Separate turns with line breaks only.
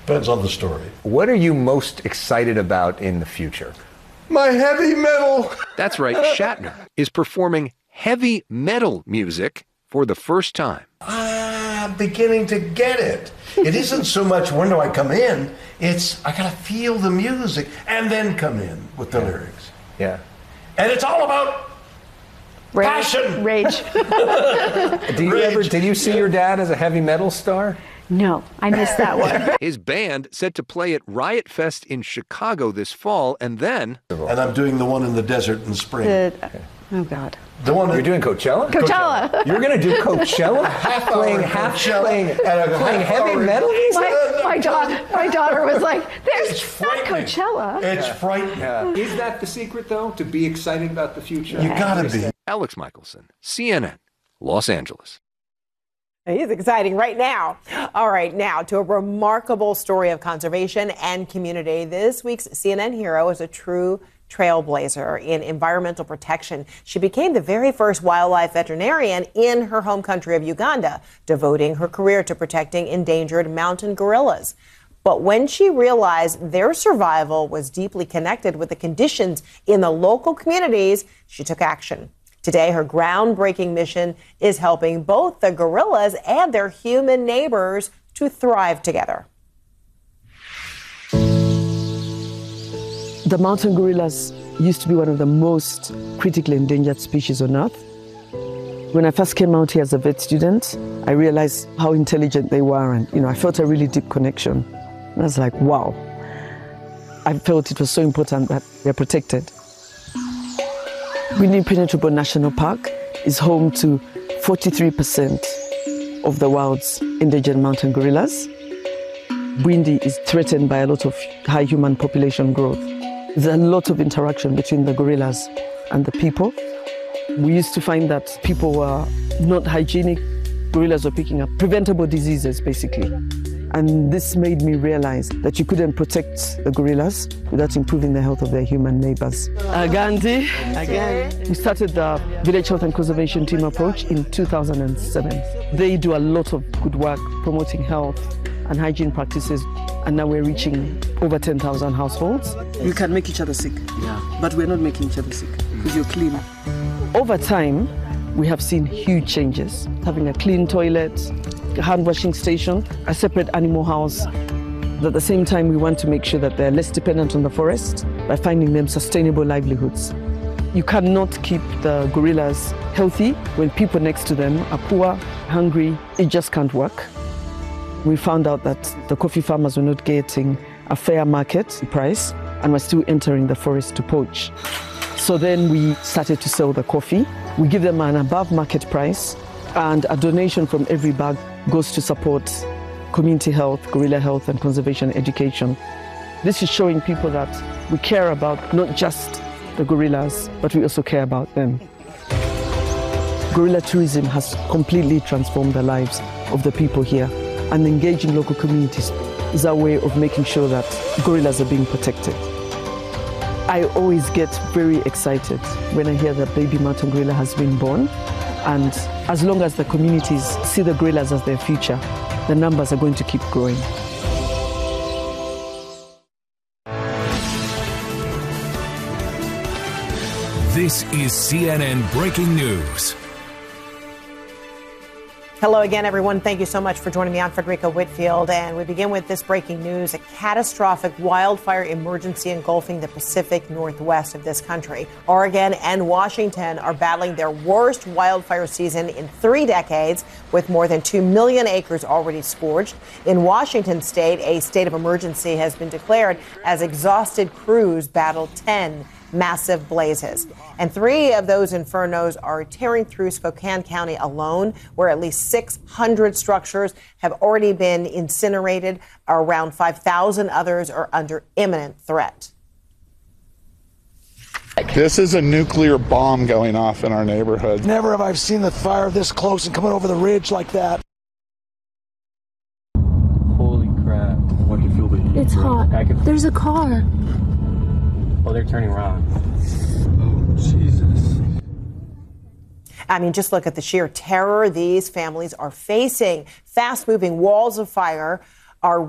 Depends on the story.
What are you most excited about in the future?
My heavy metal.
That's right, Shatner is performing heavy metal music for the first time.
I'm beginning to get it. It isn't so much when do I come in, it's I gotta feel the music and then come in with the lyrics.
Yeah.
And it's all about passion.
Rage.
Did you see your dad as a heavy metal star?
No, I missed that one.
His band set to play at Riot Fest in Chicago this fall, and then...
And I'm doing the one in the desert in spring.
Oh, God.
The one
You're doing Coachella?
Coachella.
You're going to do Coachella? playing heavy metal music?
My daughter was like, there's
It's
not
frightening.
Coachella.
It's frightening.
Yeah. Is that the secret, though, to be excited about the future?
You gotta be.
Alex Michelson, CNN, Los Angeles.
He's exciting right now. All right, now to a remarkable story of conservation and community. This week's CNN hero is a true trailblazer in environmental protection. She became the very first wildlife veterinarian in her home country of Uganda, devoting her career to protecting endangered mountain gorillas. But when she realized their survival was deeply connected with the conditions in the local communities, she took action. Today, her groundbreaking mission is helping both the gorillas and their human neighbors to thrive together.
The mountain gorillas used to be one of the most critically endangered species on Earth. When I first came out here as a vet student, I realized how intelligent they were, and I felt a really deep connection. And I was like, wow. I felt it was so important that they're protected. Windy Impenetrable National Park is home to 43% of the world's endangered mountain gorillas. Windy is threatened by a lot of high human population growth. There's a lot of interaction between the gorillas and the people. We used to find that people were not hygienic. Gorillas were picking up preventable diseases, basically. And this made me realize that you couldn't protect the gorillas without improving the health of their human neighbors. Gandhi, again. We started the Village Health and Conservation Team approach in 2007. They do a lot of good work promoting health and hygiene practices, and now we're reaching over 10,000 households. We can make each other sick, but we're not making each other sick because you're clean. Over time, we have seen huge changes. Having a clean toilet, a hand washing station, a separate animal house. At the same time, we want to make sure that they're less dependent on the forest by finding them sustainable livelihoods. You cannot keep the gorillas healthy when people next to them are poor, hungry. It just can't work. We found out that the coffee farmers were not getting a fair market price and were still entering the forest to poach. So then we started to sell the coffee. We give them an above market price, and a donation from every bag goes to support community health, gorilla health, and conservation education. This is showing people that we care about not just the gorillas, but we also care about them. Gorilla tourism has completely transformed the lives of the people here, and engaging local communities is our way of making sure that gorillas are being protected. I always get very excited when I hear that baby mountain gorilla has been born. And as long as the communities see the gorillas as their future, the numbers are going to keep growing.
This is CNN Breaking News.
Hello again, everyone. Thank you so much for joining me. I'm Frederica Whitfield, and we begin with this breaking news. A catastrophic wildfire emergency engulfing the Pacific Northwest of this country. Oregon and Washington are battling their worst wildfire season in 3 decades, with more than 2 million acres already scorched. In Washington state, a state of emergency has been declared as exhausted crews battle 10 massive blazes. And 3 of those infernos are tearing through Spokane County alone, where at least 600 structures have already been incinerated. Around 5,000 others are under imminent threat.
This is a nuclear bomb going off in our neighborhood.
Never have I seen the fire this close and coming over the ridge like that.
Holy crap. What do you feel the heat?
It's hot. There's a car.
Oh, they're turning around.
Oh, Jesus.
I mean, just look at the sheer terror these families are facing. Fast-moving walls of fire are